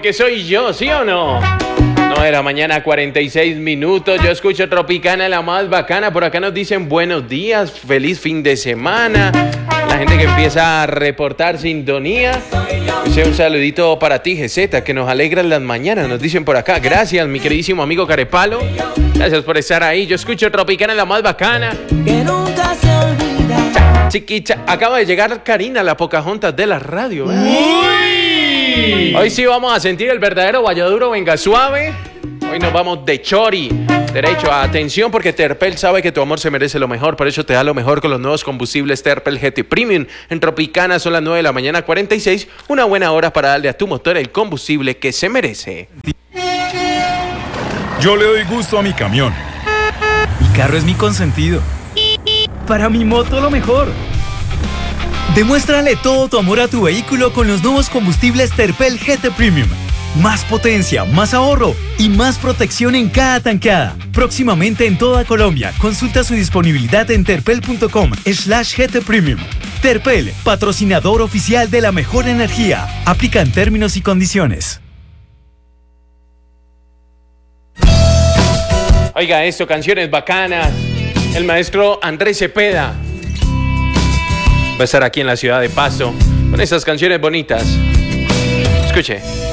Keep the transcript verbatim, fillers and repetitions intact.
porque soy yo, ¿sí o no? No, de la mañana, cuarenta y seis minutos. Yo escucho Tropicana, la más bacana. Por acá nos dicen buenos días, feliz fin de semana. La gente que empieza a reportar sintonía. Dice un saludito para ti, G Z, que nos alegran las mañanas. Nos dicen por acá. Gracias, mi queridísimo amigo Carepalo. Gracias por estar ahí. Yo escucho Tropicana, la más bacana. Que nunca se olvida. Chiquicha, acaba de llegar Karina, la Pocahontas de la radio. ¿eh? Hoy sí vamos a sentir el verdadero Valladuro, venga suave. Hoy nos vamos de chori. Derecho, atención, porque Terpel sabe que tu amor se merece lo mejor. Por eso te da lo mejor con los nuevos combustibles Terpel G T Premium. En Tropicana son las nueve de la mañana, cuarenta y seis. Una buena hora para darle a tu motor el combustible que se merece. Yo le doy gusto a mi camión. Mi carro es mi consentido. Para mi moto lo mejor. Demuéstrale todo tu amor a tu vehículo con los nuevos combustibles Terpel G T Premium. Más potencia, más ahorro y más protección en cada tanqueada. Próximamente en toda Colombia. Consulta su disponibilidad en terpel.com slash GT Premium. Terpel, patrocinador oficial de la mejor energía. Aplican términos y condiciones. Oiga esto, canciones bacanas. El maestro Andrés Cepeda va a estar aquí en la ciudad de Pasto con esas canciones bonitas. Escuche.